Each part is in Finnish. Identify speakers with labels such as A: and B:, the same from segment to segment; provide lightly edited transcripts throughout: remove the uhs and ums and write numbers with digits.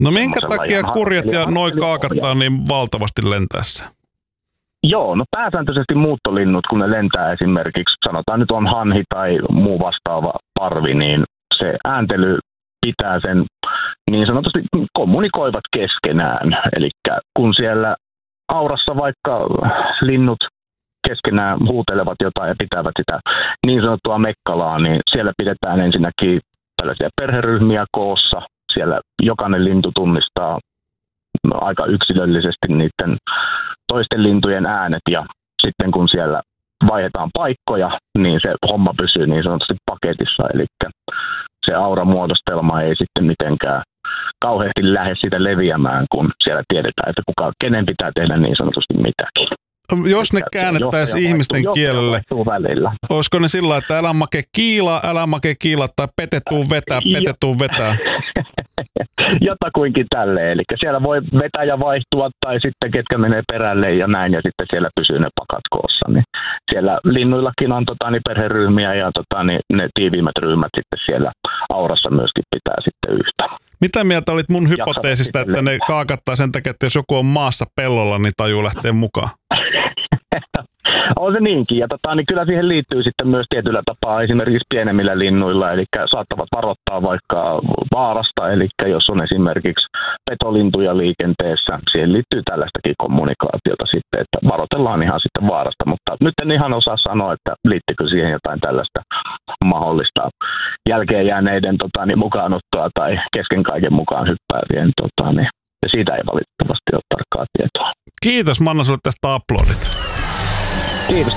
A: No minkä takia kurjet ja noi kaakattaa niin valtavasti lentäessä?
B: Joo, no pääsääntöisesti muuttolinnut, kun ne lentää esimerkiksi, sanotaan nyt on hanhi tai muu vastaava parvi, niin se ääntely pitää sen niin sanotusti kommunikoivat keskenään. Eli kun siellä aurassa vaikka linnut keskenään huutelevat jotain ja pitävät sitä niin sanottua mekkalaa, niin siellä pidetään ensinnäkin tällaisia perheryhmiä koossa. Siellä jokainen lintu tunnistaa aika yksilöllisesti niiden toisten lintujen äänet ja sitten kun siellä vaihdetaan paikkoja, niin se homma pysyy niin sanotusti paketissa. Eli se auramuodostelma ei sitten mitenkään kauheasti lähde sitä leviämään, kun siellä tiedetään, että kenen pitää tehdä niin sanotusti mitäkin.
A: Jos ne käännettäisiin ihmisten kielelle, olisiko ne sillä, että älä make kiila tai pete tuu vetää?
B: Jotakuinkin tälleen, eli siellä voi vetäjä vaihtua tai sitten ketkä menee perälle ja näin ja sitten siellä pysyy ne pakat koossa. Niin siellä linnuillakin on perheryhmiä ja ne tiiviimmät ryhmät sitten siellä aurassa myöskin pitää sitten yhtä.
A: Mitä mieltä olit mun hypoteesista, että ne kaakattaa sen takia, että jos joku on maassa pellolla, niin tajuu lähteä mukaan?
B: On se niinkin, ja niin kyllä siihen liittyy sitten myös tietyllä tapaa esimerkiksi pienemmillä linnuilla, eli saattavat varoittaa vaikka vaarasta, eli jos on esimerkiksi petolintuja liikenteessä, siihen liittyy tällaistakin kommunikaatiota sitten, että varoitellaan ihan sitten vaarasta, mutta nyt en ihan osaa sanoa, että liittyykö siihen jotain tällaista mahdollista jälkeen jääneiden mukaanottoa tai kesken kaiken mukaan hyppäävien, ja siitä ei valitettavasti ole tarkkaa tietoa.
A: Kiitos, mä annan sulle tästä aplodit.
B: Kiitos.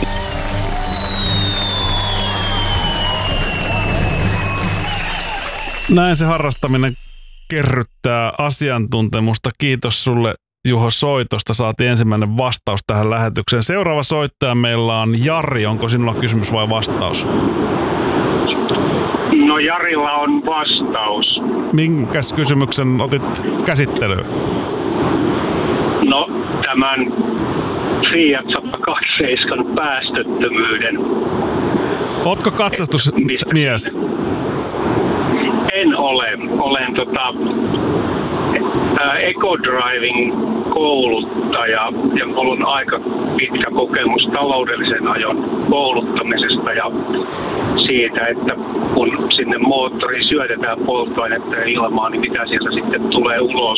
A: Näin se harrastaminen kerryttää asiantuntemusta. Kiitos sulle, Juho, soitosta. Saatiin ensimmäinen vastaus tähän lähetykseen. Seuraava soittaja meillä on Jari. Onko sinulla kysymys vai vastaus?
C: No Jarilla on vastaus.
A: Minkäs kysymyksen otit käsittelyyn?
C: No tämän Fiat 127 päästöttömyyden.
A: Ootko katsastusmies?
C: En ole. Olen EcoDriving kouluttaja ja minulla on aika pitkä kokemus taloudellisen ajon kouluttamisesta ja siitä, että kun sinne moottoriin syötetään polttoainetta ja ilmaa, niin mitä sieltä sitten tulee ulos.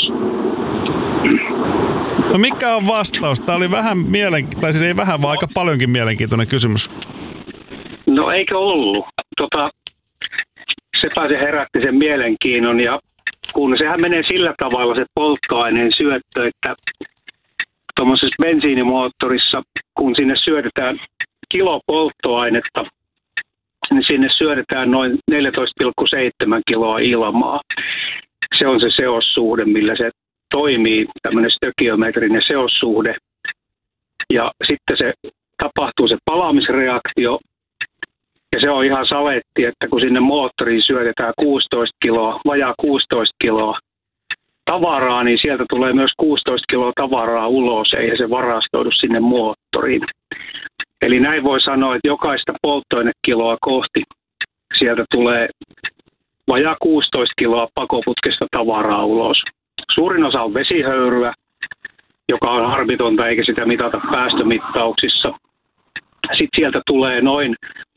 A: No mikä on vastaus? Tämä oli vähän tai siis ei vähän, vaan aika paljonkin mielenkiintoinen kysymys.
C: No eikö ollut? Sepä se herätti sen mielenkiinnon ja kun sehän menee sillä tavalla se polttoaineen syöttö, että tuommoisessa bensiinimoottorissa, kun sinne syötetään kilo polttoainetta, niin sinne syötetään noin 14,7 kiloa ilmaa. Se on se seossuhde, millä se toimii, tämmöinen stökiometrinen seossuhde. Ja sitten se tapahtuu se palaamisreaktio, ja se on ihan saletti, että kun sinne moottoriin syötetään 16 kiloa, vajaa 16 kiloa tavaraa, niin sieltä tulee myös 16 kiloa tavaraa ulos, eikä se varastoidu sinne moottoriin. Eli näin voi sanoa, että jokaista polttoainekiloa kohti sieltä tulee vajaa 16 kiloa pakoputkesta tavaraa ulos. Suurin osa on vesihöyryä, joka on harmitonta eikä sitä mitata päästömittauksissa. Sitten sieltä tulee noin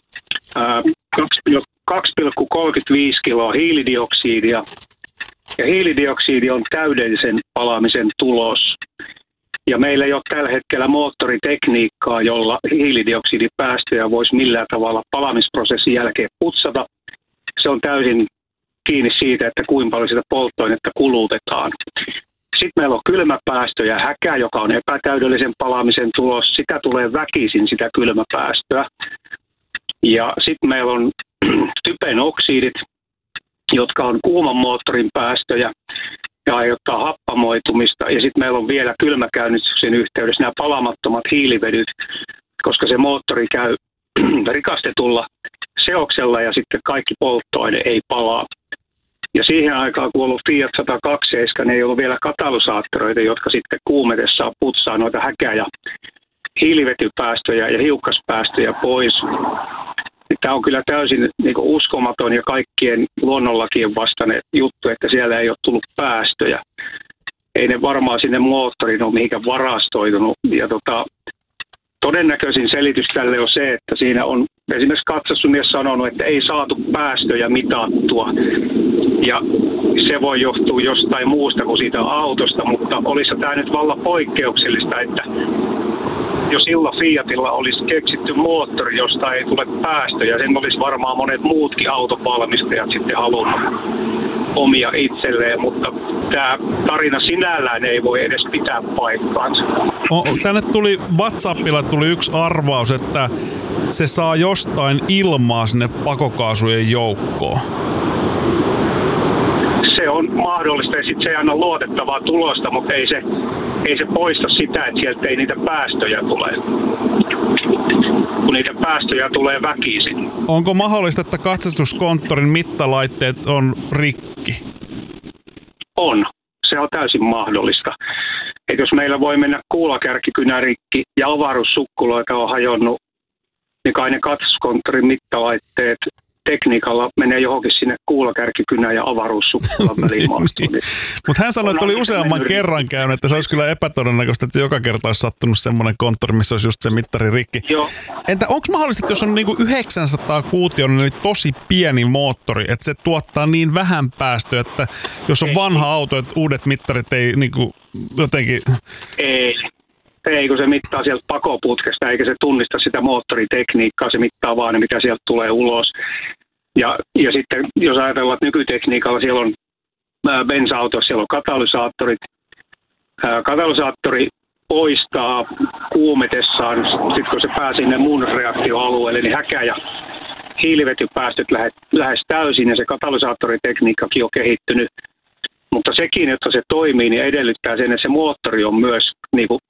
C: 2,35 kiloa hiilidioksidia. Ja hiilidioksidi on täydellisen palaamisen tulos. Ja meillä ei ole tällä hetkellä moottoritekniikkaa, jolla hiilidioksidipäästöjä voisi millään tavalla palamisprosessin jälkeen putsata. Se on täysin kiinni siitä, että kuinka paljon sitä polttoainetta kulutetaan. Sitten meillä on kylmäpäästö ja häkä, joka on epätäydellisen palaamisen tulos. Sitä tulee väkisin, sitä kylmäpäästöä. Ja sitten meillä on typen oksidit, jotka on kuuman moottorin päästöjä ja aiheuttaa happamoitumista. Ja sitten meillä on vielä kylmäkäynnistyksen yhteydessä nämä palamattomat hiilivedyt, koska se moottori käy rikastetulla seoksella ja sitten kaikki polttoaine ei palaa. Ja siihen aikaan, kun on ollut Fiat 127, niin ei ollut vielä katalysaattoreita, jotka sitten kuumetessaan putsaa noita häkä- ja hiilivetypäästöjä ja hiukkaspäästöjä pois. Tämä on kyllä täysin niin kuin uskomaton ja kaikkien luonnonlakien vastainen juttu, että siellä ei ole tullut päästöjä. Ei ne varmaan sinne moottoriin ole mihinkään varastoitunut. Ja todennäköisin selitys tälle on se, että siinä on esimerkiksi katsastusmies sanonut, että ei saatu päästöjä mitattua. Ja se voi johtua jostain muusta kuin siitä autosta, mutta olisi tämä nyt vallan poikkeuksellista, että jo silloin Fiatilla olisi keksitty moottori, josta ei tule päästöjä. Sen olisi varmaan monet muutkin autovalmistajat sitten halunnut omia itselleen, mutta tämä tarina sinällään ei voi edes pitää paikkaansa.
A: Tänne tuli WhatsAppilla yksi arvaus, että se saa jostain ilmaa sinne pakokaasujen joukkoon. Se
C: on mahdollista ja sitten se ei anna luotettavaa tulosta, mutta ei se poista sitä, että sieltä ei niitä päästöjä tule. Kun niitä päästöjä tulee väkisin.
A: Onko mahdollista, että katsastuskonttorin mittalaitteet on rikki?
C: On. Se on täysin mahdollista. Et jos meillä voi mennä kuulakärkikynä rikki ja avaruussukkuloita on hajonnut, niin kai ne katsastuskonttorin mittalaitteet tekniikalla menee johonkin sinne kuulakärkikynään ja avaruussukkulan väliin maastoon.
A: Mutta hän sanoi, että oli useamman kerran käynyt, että se olisi kyllä epätodennäköistä, että joka kerta olisi sattunut semmoinen konttori, missä olisi just se mittari rikki.
C: Joo.
A: Entä onko mahdollista, että jos on niinku 900 kuution, eli tosi pieni moottori, että se tuottaa niin vähän päästöä, että jos on vanha auto, että uudet mittarit ei niinku jotenkin...
C: Ei, kun se mittaa sieltä pakoputkesta, eikä se tunnista sitä moottoritekniikkaa, se mittaa vaan ne, mitä sieltä tulee ulos. Ja sitten, jos ajatellaan, että nykytekniikalla siellä on bensa-autossa, siellä on katalysaattorit. Katalysaattori poistaa kuumetessaan, sitten kun se pääsee sinne muunnosreaktioalueelle, niin häkä- ja hiilivetypäästöt lähes täysin, ja se katalysaattoritekniikkakin on kehittynyt. Mutta sekin, että se toimii, niin edellyttää sen, että se moottori on myös niin kuin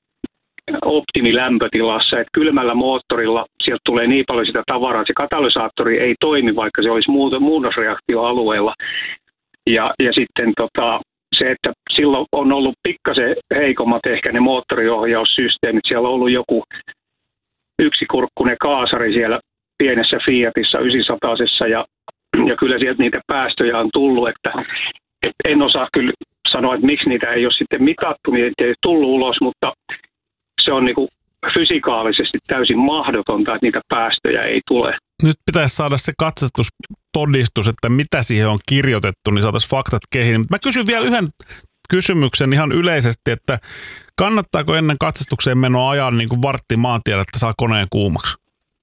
C: optimilämpötilassa, että kylmällä moottorilla sieltä tulee niin paljon sitä tavaraa, että se katalysaattori ei toimi, vaikka se olisi muunnosreaktioalueella. Ja sitten se, että silloin on ollut pikkasen heikommat ehkä ne moottoriohjaussysteemit. Siellä on ollut joku yksikurkkunen kaasari siellä pienessä Fiatissa 900 ja kyllä sieltä niitä päästöjä on tullut, että en osaa kyllä sanoa, että miksi niitä ei ole sitten mitattu, niin ei tullut ulos, mutta se on niin kuin fysikaalisesti täysin mahdotonta, että niitä päästöjä ei tule.
A: Nyt pitäisi saada se katsastustodistus, että mitä siihen on kirjoitettu, niin saataisiin faktat kehiin. Mä kysyn vielä yhden kysymyksen ihan yleisesti, että kannattaako ennen katsastukseen menoa ajaa niin kuin vartti maantiellä, että saa koneen kuumaksi?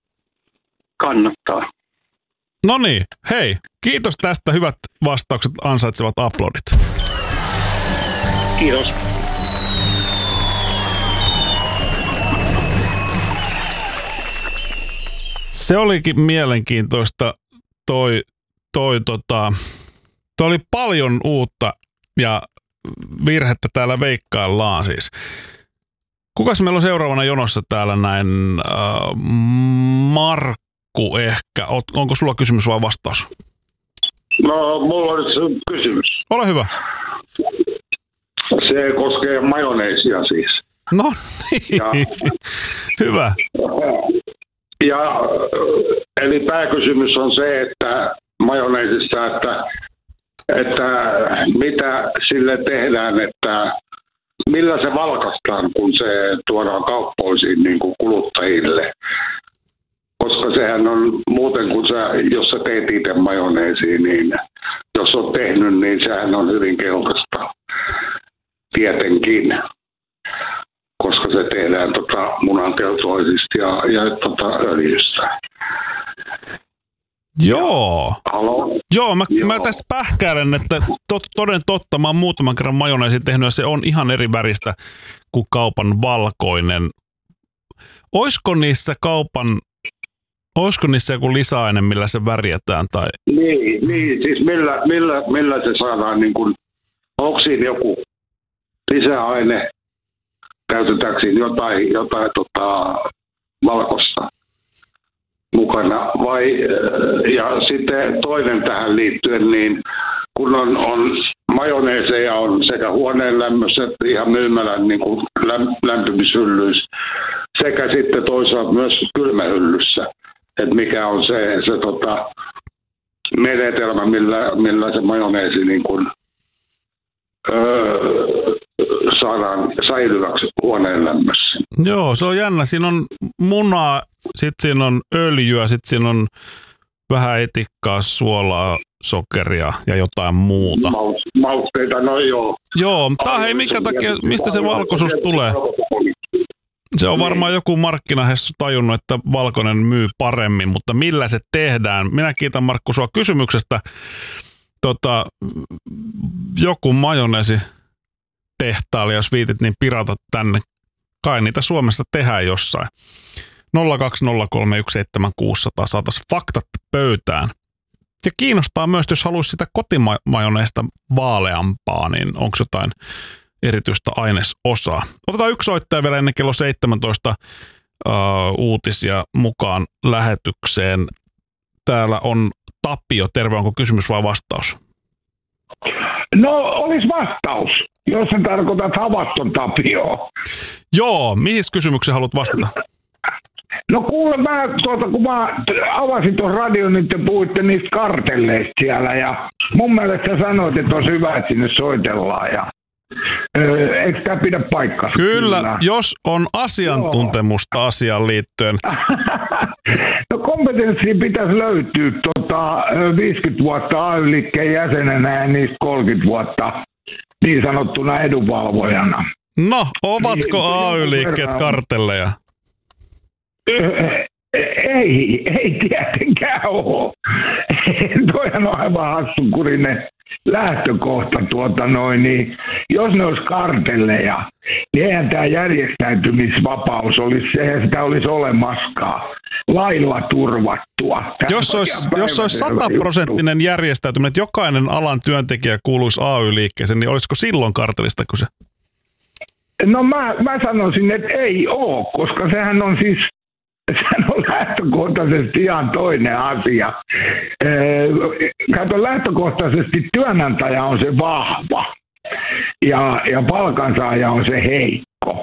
C: Kannattaa.
A: No niin, hei, kiitos tästä. Hyvät vastaukset ansaitsevat aplodit.
C: Kiitos.
A: Se olikin mielenkiintoista. Toi oli paljon uutta ja virhettä täällä veikkaillaan siis. Kukas meillä on seuraavana jonossa täällä näin? Markku ehkä. Onko sulla kysymys vai vastaus?
D: No, mulla on kysymys.
A: Ole hyvä.
D: Se koskee majoneesia siis.
A: No niin, hyvä.
D: Ja, eli pääkysymys on se, että majoneesissa, että mitä sille tehdään, että millä se valkaistaan, kun se tuodaan kauppoisiin niin kuin kuluttajille. Koska sehän on muuten, kun jos sä teet itse majoneesiin, niin jos oot tehnyt, niin sehän on hyvin keltaista tietenkin. Koska se tehdään munankeltoisista ja öljystä.
A: Joo.
D: Halo?
A: Joo, mä tässä pähkäilen, että toden totta, mä oon muutaman kerran majoneesin tehnyt ja se on ihan eri väristä kuin kaupan valkoinen. Oisko niissä joku lisäaine, millä se värjätään? Tai?
D: Niin, siis millä se saadaan, niin kun, onko siinä joku lisäaine? Käytetäänkö siinä jotain valkoista mukana? Ja sitten toinen tähän liittyen, niin kun on majoneeseja on sekä huoneen lämmössä että ihan myymälän niin kuin lämpimishyllyissä sekä sitten toisaalta myös kylmähyllyssä. että mikä on se menetelmä, millä se majoneesi niin kuin, saadaan säilyväksi huoneen lämmössä.
A: Joo, se on jännä. Siinä on munaa, sitten siinä on öljyä, sitten siinä on vähän etikkaa, suolaa, sokeria ja jotain muuta.
D: Mausteita, no joo.
A: Joo, mutta hei, minkä takia, mistä se valkoisuus tulee? Se on varmaan joku markkinahessu tajunnut, että valkoinen myy paremmin, mutta millä se tehdään? Minä kiitän Markku sua kysymyksestä. Joku majoneesi tehtaali, jos viitit, niin pirata tänne. Kai niitä Suomessa tehdään jossain. 020317600 saataisiin faktat pöytään. Ja kiinnostaa myös, jos haluaisi sitä kotimajoneesta vaaleampaa, niin onko jotain erityistä ainesosaa. Otetaan yksi soittaja vielä ennen kello 17 uutisia mukaan lähetykseen. Täällä on Tapio. Terve, onko kysymys vai vastaus?
E: No, olisi vastaus, jos sä tarkoitat Havaton Tapioa.
A: Joo, mihin kysymykseen haluat vastata?
E: No kuule, kun mä avasin tuon radion, niin te puhuitte niistä kartelleista siellä, ja mun mielestä sä sanoit, että olisi hyvä, että sinne soitellaan, ja eikö tämä pidä paikkansa?
A: Kyllä, jos on asiantuntemusta asiaan liittyen.
E: No kompetenssia pitäisi löytyä 50 vuotta AY-liikkeen jäsenenä ja niistä 30 vuotta niin sanottuna edunvalvojana.
A: No, ovatko AY-liikkeet kartelleja?
E: Ei tietenkään ole. Toihan on aivan hassunkurinen lähtökohta, niin jos ne olisi kartelleja, niin eihän tämä järjestäytymisvapaus olisi, eihän sitä olisi olemaskaan lailla turvattua.
A: Jos olisi 100% järjestäytyminen, että jokainen alan työntekijä kuuluisi AY-liikkeeseen, niin olisiko silloin kartelista kyse?
E: No mä sanoisin, että ei ole, koska sehän on lähtökohtaisesti ihan toinen asia. Kato, lähtökohtaisesti työnantaja on se vahva ja palkansaaja on se heikko.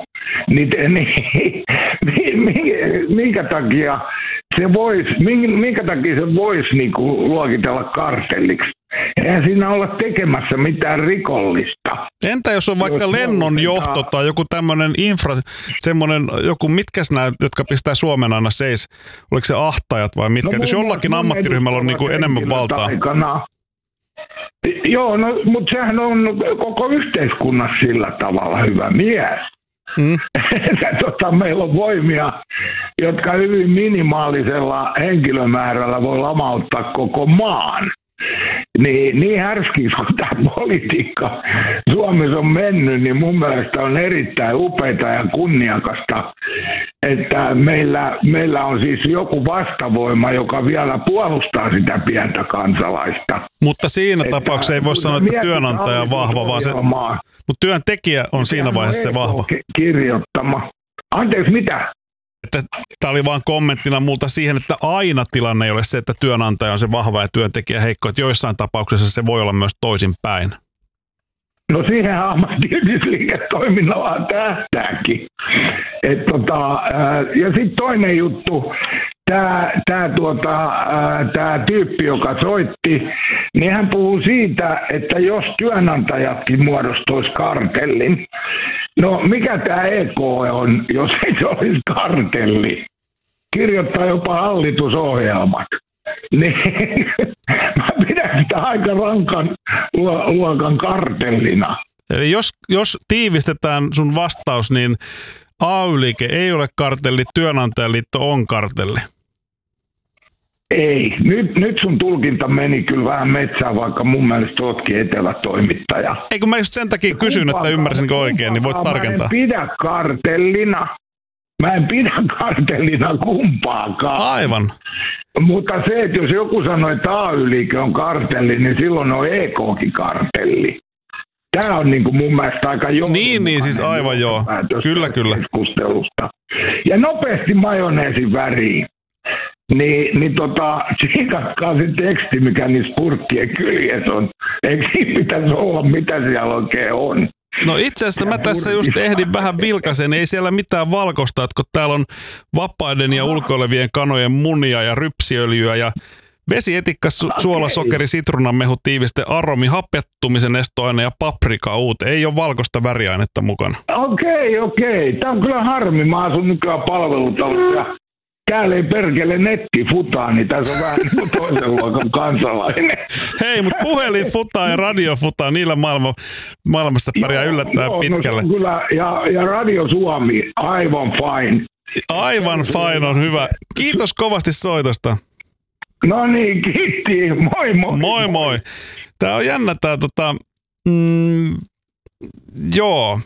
E: Minkä takia se voisi niinku luokitella kartelliksi? Eihän siinä olla tekemässä mitään rikollista.
A: Entä jos on vaikka lennonjohto tai joku tämmöinen joku, mitkäs nämä, jotka pistää Suomen aina seis, oliko se ahtajat vai mitkä? No, jos jollakin ammattiryhmällä on niinku enemmän valtaa. Aikana.
E: Joo, no, mutta sehän on koko yhteiskunnassa sillä tavalla hyvä mies. Meillä on voimia, jotka hyvin minimaalisella henkilömäärällä voi lamauttaa koko maan. Niin härskiis kun tämä politiikka Suomessa on mennyt, niin mun mielestä on erittäin upeata ja kunniakasta, että meillä on siis joku vastavoima, joka vielä puolustaa sitä pientä kansalaista.
A: Mutta siinä tapauksessa ei voi sanoa, että työnantaja on vahva, vaan mutta työntekijä on siinä vaiheessa se vahva.
E: Kirjoittama. Anteeksi, mitä?
A: Tämä oli vain kommenttina multa siihen, että aina tilanne ei ole se, että työnantaja on se vahva ja työntekijä heikko, että joissain tapauksissa se voi olla myös toisinpäin.
E: No siihen ammattiyhdistysliiketoiminnalla tähtääkin. Ja sitten toinen juttu, tämä tyyppi, joka soitti, niin hän puhuu siitä, että jos työnantajatkin muodostuisi kartellin, no mikä tämä EK on, jos ei se olisi kartelli? Kirjoittaa jopa hallitusohjelmat. Niin, mä pidän sitä aika rankan luokan kartellina.
A: Eli jos tiivistetään sun vastaus, niin AY-liike ei ole kartelli, työnantajaliitto on kartelli.
E: Ei. Nyt sun tulkinta meni kyllä vähän metsään, vaikka mun mielestä ootkin etelätoimittaja.
A: Ei kun mä just sen takia kysyn, että ymmärsinkö oikein, niin voit tarkentaa.
E: Mä en pidä kartellina kumpaakaan.
A: Aivan.
E: Mutta se, että jos joku sanoo, että AY-liike on kartelli, niin silloin on EK:kin kartelli. Tämä on niin kuin mun mielestä aika johdonmukainen.
A: Niin siis aivan joo. Kyllä.
E: Keskustelusta. Ja nopeasti majoneesin väriin. Tsiikatkaa se teksti, mikä niissä purkkien kyljessä on. Eikö siinä pitäisi olla, mitä siellä oikein on?
A: No itse asiassa mä tässä just ehdin vähän vilkaisen, ei siellä mitään valkoista, että kun täällä on vapaiden ja ulkoilevien kanojen munia ja rypsiöljyä ja vesietikka, suola, sokeri, sitruunanmehu, tiiviste, aromi, hapettumisen estoaine ja paprika uut. Ei ole valkoista väriainetta mukana.
E: Okei. Tämä on kyllä harmi. Mä asun nykyään palvelutalossa. Täällä ei perkele netti futaa, niin tässä on vähän niin toisen luokan kansalainen.
A: Hei, mutta puhelin futaa ja radio futaa, niillä maailmassa pärjää yllättäen pitkälle.
E: No kyllä, ja Radio Suomi, aivan fine.
A: Aivan fine on hyvä. Kiitos kovasti soitosta.
E: No niin, kiitti. Moi.
A: Moi. Tää on jännä tää joo,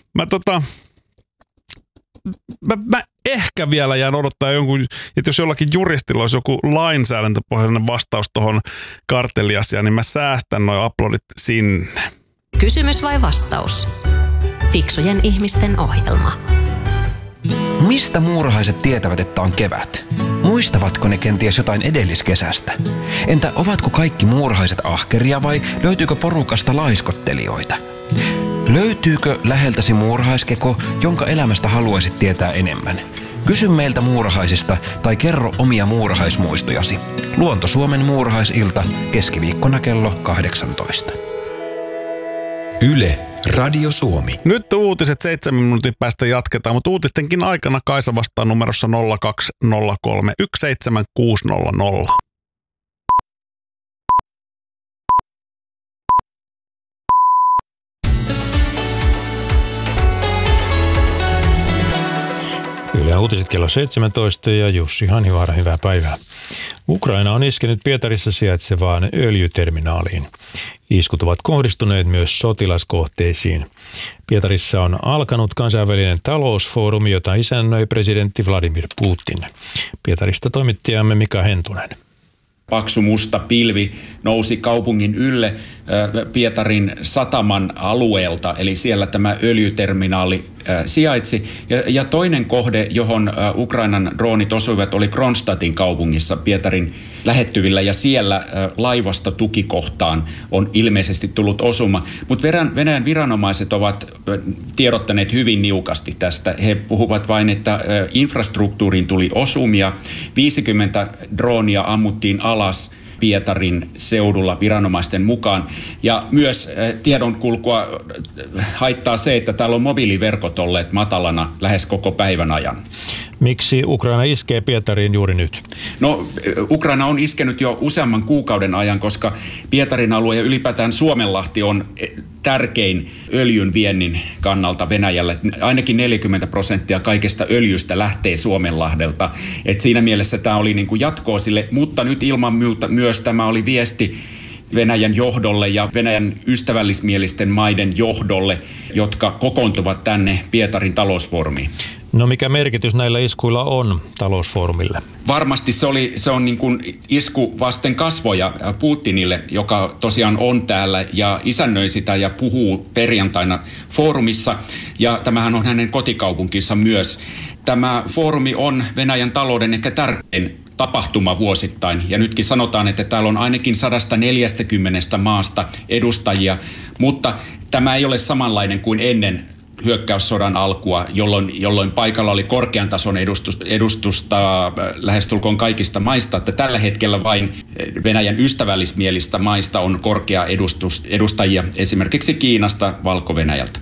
A: mä ehkä vielä jään odottaa jonkun, että jos jollakin juristilla olisi joku lainsäädäntöpohjainen vastaus tuohon kartelliasiaan, niin mä säästän noi uploadit sinne.
F: Kysymys vai vastaus? Fiksujen ihmisten ohjelma.
G: Mistä muurahaiset tietävät, että on kevät? Muistavatko ne kenties jotain edelliskesästä? Entä ovatko kaikki muurahaiset ahkeria vai löytyykö porukasta laiskottelijoita? Löytyykö läheltäsi muurahaiskeko, jonka elämästä haluaisit tietää enemmän? Kysy meiltä muurahaisista tai kerro omia muurahaismuistojasi. Luonto Suomen muurahaisilta keskiviikkona kello 18.
H: Yle, Radio Suomi.
A: Nyt uutiset 7 minuutin päästä jatketaan, mutta uutistenkin aikana Kaisa vastaa numerossa 0203 17600.
I: Yle Uutiset kello 17 ja Jussi Hanhivaara, hyvää päivää. Ukraina on iskenyt Pietarissa sijaitsevaan öljyterminaaliin. Iskut ovat kohdistuneet myös sotilaskohteisiin. Pietarissa on alkanut kansainvälinen talousfoorumi, jota isännöi presidentti Vladimir Putin. Pietarista toimittajamme Mika Hentunen.
J: Paksu musta pilvi nousi kaupungin ylle Pietarin sataman alueelta, eli siellä tämä öljyterminaali sijaitsi. Ja toinen kohde, johon Ukrainan droonit osuivat, oli Kronstadtin kaupungissa Pietarin lähettyvillä, ja siellä laivasta tukikohtaan on ilmeisesti tullut osuma. Mutta Venäjän viranomaiset ovat tiedottaneet hyvin niukasti tästä. He puhuvat vain, että infrastruktuuriin tuli osumia, 50 droonia ammuttiin alas Pietarin seudulla viranomaisten mukaan. Ja myös tiedonkulkua haittaa se, että täällä on mobiiliverkot olleet matalana lähes koko päivän ajan.
I: Miksi Ukraina iskee Pietariin juuri nyt?
J: No, Ukraina on iskenyt jo useamman kuukauden ajan, koska Pietarin alue ja ylipäätään Suomenlahti on tärkein öljyn viennin kannalta Venäjälle. Ainakin 40% kaikesta öljystä lähtee Suomenlahdelta. Et siinä mielessä tämä oli niin kuin jatkoa sille, mutta nyt ilman muuta myös tämä oli viesti Venäjän johdolle ja Venäjän ystävällismielisten maiden johdolle, jotka kokoontuvat tänne Pietarin talousfoorumiin.
I: No mikä merkitys näillä iskuilla on talousfoorumille?
J: Varmasti se on niin kuin isku vasten kasvoja Putinille, joka tosiaan on täällä ja isännöi sitä ja puhuu perjantaina foorumissa. Ja tämähän on hänen kotikaupunkinsa myös. Tämä foorumi on Venäjän talouden ehkä tärkein tapahtuma vuosittain. Ja nytkin sanotaan, että täällä on ainakin 140 maasta edustajia, mutta tämä ei ole samanlainen kuin ennen hyökkäyssodan alkua, jolloin paikalla oli korkean tason edustusta lähestulkoon kaikista maista, että tällä hetkellä vain Venäjän ystävällismielistä maista on korkea edustajia, esimerkiksi Kiinasta, Valko-Venäjältä.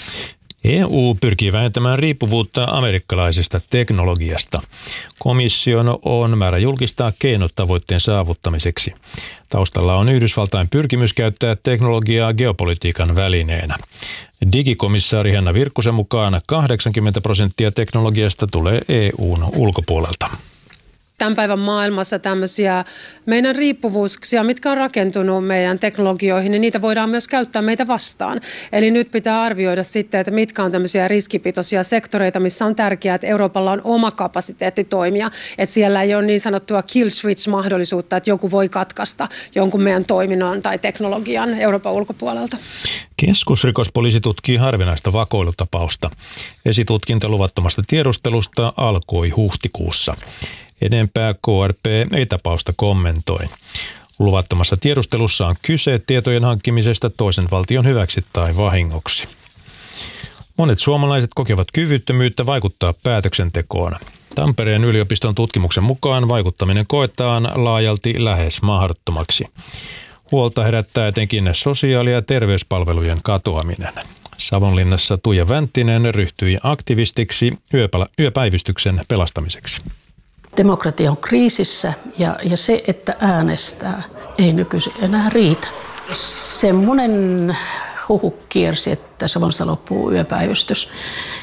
I: EU pyrkii vähentämään riippuvuutta amerikkalaisesta teknologiasta. Komission on määrä julkistaa keinot tavoitteen saavuttamiseksi. Taustalla on Yhdysvaltain pyrkimys käyttää teknologiaa geopolitiikan välineenä. Digikomissaari Henna Virkkusen mukaan 80% teknologiasta tulee EU:n ulkopuolelta.
K: Tämän päivän maailmassa tämmöisiä meidän riippuvuuksia, mitkä on rakentunut meidän teknologioihin, niin niitä voidaan myös käyttää meitä vastaan. Eli nyt pitää arvioida sitten, että mitkä on tämmöisiä riskipitoisia sektoreita, missä on tärkeää, että Euroopalla on oma kapasiteetti toimia. Että siellä ei ole niin sanottua kill switch-mahdollisuutta, että joku voi katkaista jonkun meidän toiminnon tai teknologian Euroopan ulkopuolelta.
I: Keskusrikospoliisi tutkii harvinaista vakoilutapausta. Esitutkinta luvattomasta tiedustelusta alkoi huhtikuussa. Enempää KRP ei tapausta kommentoi. Luvattomassa tiedustelussa on kyse tietojen hankkimisesta toisen valtion hyväksi tai vahingoksi. Monet suomalaiset kokevat kyvyttömyyttä vaikuttaa päätöksentekoon. Tampereen yliopiston tutkimuksen mukaan vaikuttaminen koetaan laajalti lähes mahdottomaksi. Huolta herättää etenkin sosiaali- ja terveyspalvelujen katoaminen. Savonlinnassa Tuija Vänttinen ryhtyi aktivistiksi yöpäivystyksen pelastamiseksi.
L: Demokratia on kriisissä ja se, että äänestää, ei nykyisin enää riitä. Semmoinen huhu kiersi, että Savonlinnassa loppuu yöpäivystys.